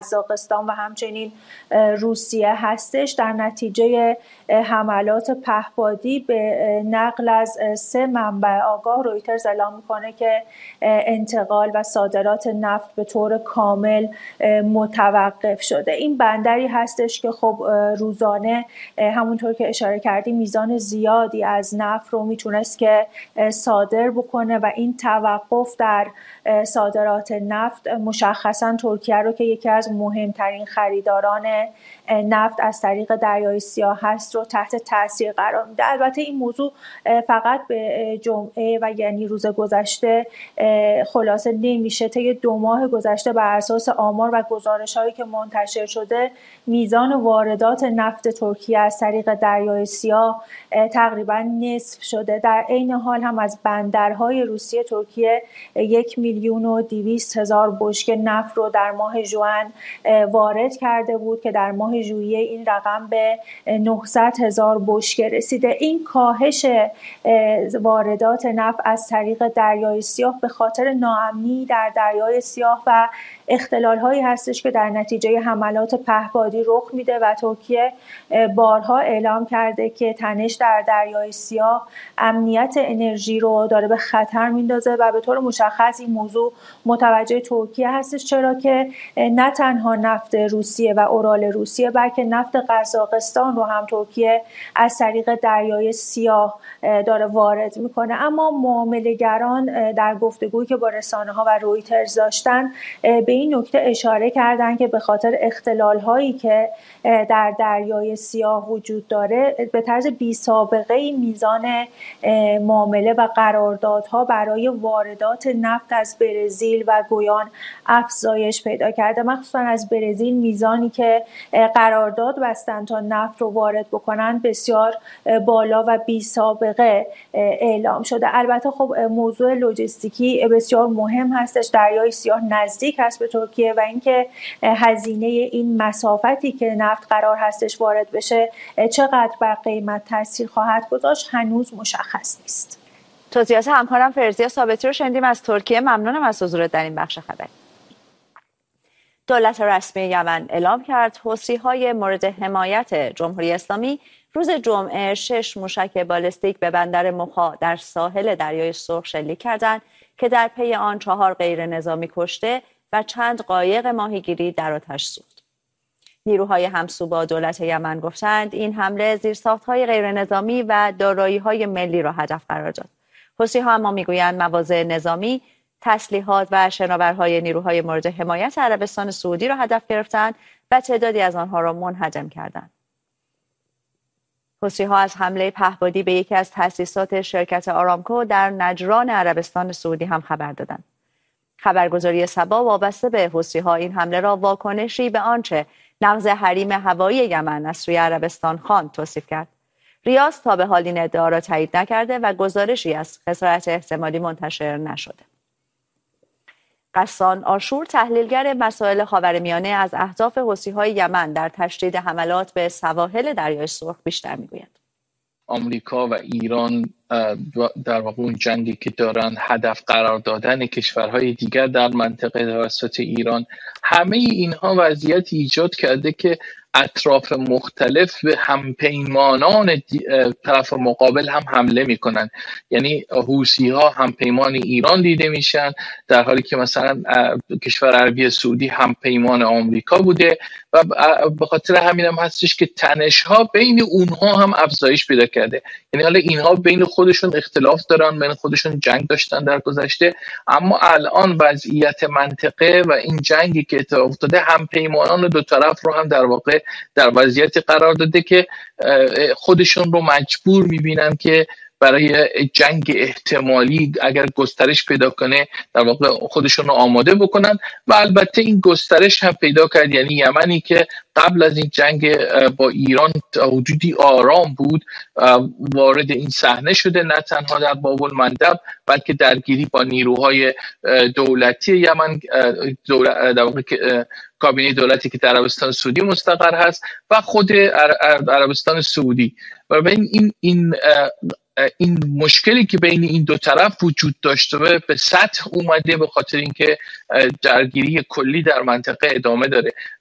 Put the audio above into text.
قزاقستان و همچنین روسیه هستش. در نتیجه حملات پهپادی به نقل از 3 منبع آگاه، رویترز اعلام میکنه که انتقال و صادرات نفت به طور کامل متوقف شده. این بندری هستش که خب روزانه همونطور که اشاره کردیم میزان زیادی از نفت رو میتونست که صادر بکنه و این توقف در صادرات نفت مشخصا ترکیه رو که یکی از مهمترین خریداران نفت از طریق دریای سیاه هست رو تحت تاثیر قرار میده. البته این موضوع فقط به جمعه و یعنی روز گذشته خلاصه نمیشه. طی 2 ماه گذشته بر اساس آمار و گزارش‌هایی که منتشر شده میزان واردات نفت ترکیه از طریق دریای سیاه تقریبا نصف شده. در عین حال هم از بندرهای روسیه ترکیه 1,200,000 بشکه نفت رو در ماه ژوئن وارد کرده بود که در ماه ژوئیه این رقم به 900,000 بشکه رسیده. این کاهش واردات نفت از طریق دریای سیاه به خاطر ناامنی در دریای سیاه و اختلال‌هایی هستش که در نتیجه حملات پهپادی رخ میده و ترکیه بارها اعلام کرده که تنش در دریای سیاه امنیت انرژی رو داره به خطر میندازه و به طور مشخص این موضوع متوجه ترکیه هستش، چرا که نه تنها نفت روسیه و اورال روسیه بلکه نفت قزاقستان رو هم ترکیه از طریق دریای سیاه داره وارد میکنه. اما معامله‌گران در گفتگویی که با رسانه‌ها و رویترز داشتن به این نکته اشاره کردن که به خاطر اختلال‌هایی که در دریای سیاه وجود داره به طرز بی‌سابقه‌ای میزان معامله و قراردادها برای واردات نفت از برزیل و گویان افزایش پیدا کرده. مخصوصا از برزیل میزانی که قرارداد بستن تا نفت رو وارد بکنن بسیار بالا و بی‌سابقه اعلام شده. البته خب موضوع لوجستیکی بسیار مهم هستش. دریای سیاه نزدیک هست به ترکیه و اینکه هزینه این مسافتی که نفت قرار هستش وارد بشه چقدر بر قیمت تاثیر خواهد گذاشت هنوز مشخص نیست. توضیحات همکارم فرزیا ثابتی رو شنیدیم از ترکیه. ممنونم از حضورت در این بخش خبری. دولت رسمی یمن اعلام کرد حوثی‌های مورد حمایت جمهوری اسلامی روز جمعه 6 موشک بالستیک به بندر مخا در ساحل دریای سرخ شلیک کردند که در پی آن 4 غیر نظامی کشته و چند قایق ماهیگیری در آتش سوخت. نیروهای همسو با دولت یمن گفتند این حمله زیرساخت‌های غیر نظامی و دارایی‌های ملی را هدف قرار داد. حوثی‌ها اما میگویند مواضع نظامی، تسلیحات و شناورهای نیروهای مورد حمایت عربستان سعودی را هدف گرفتند و تعدادی از آنها را منهدم کردند. حوثی‌ها از حمله پهپادی به یکی از تأسیسات شرکت آرامکو در نجران عربستان سعودی هم خبر دادند. خبرگزاری سبا وابسته به حوثی‌ها این حمله را واکنشی به آنچه نقض حریم هوایی یمن از سوی عربستان خواند توصیف کرد. ریاض تا به حال این ادعا را تایید نکرده و گزارشی از خسارت احتمالی منتشر نشده. غسان آشور تحلیلگر مسائل خاورمیانه از اهداف حوثی‌های یمن در تشدید حملات به سواحل دریای سرخ بیشتر میگوید. آمریکا و ایران در واقع اون جنگی که دارن هدف قرار دادن کشورهای دیگر در منطقه توسط ایران، همه اینها وضعیت ایجاد کرده که اطراف مختلف به همپیمانان طرف مقابل هم حمله میکنن. یعنی حوثی‌ها همپیمان ایران دیده میشن، در حالی که مثلا کشور عربی سعودی همپیمان آمریکا بوده و به خاطر همین هم هستش که تنش‌ها بین اونها هم افزایش پیدا کرده. یعنی حالا اینها بین خودشون اختلاف دارن، بین خودشون جنگ داشتن در گذشته، اما الان وضعیت منطقه و این جنگی که اتفاق افتاده همپیمانان دو طرف رو هم در واقع در وضعیت قرار داده که خودشون رو مجبور میبینن که برای جنگ احتمالی اگر گسترش پیدا کنه در واقع خودشون رو آماده بکنن. و البته این گسترش هم پیدا کرد، یعنی یمنی که قبل از این جنگ با ایران حدودی آرام بود وارد این صحنه شده، نه تنها در باب المندب بلکه درگیری با نیروهای دولتی یمن، در واقع کابینه دولتی که در عربستان سعودی مستقر هست و خود عربستان سعودی. و این مشکلی که بین این دو طرف وجود داشته به سطح اومده به خاطر اینکه درگیری کلی در منطقه ادامه داره.